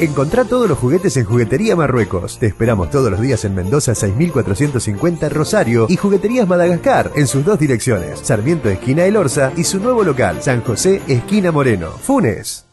Encontrá todos los juguetes en Juguetería Marruecos. Te esperamos todos los días en Mendoza 6450 Rosario y Jugueterías Madagascar en sus dos direcciones, Sarmiento esquina El Orza y su nuevo local, San José esquina Moreno. Funes.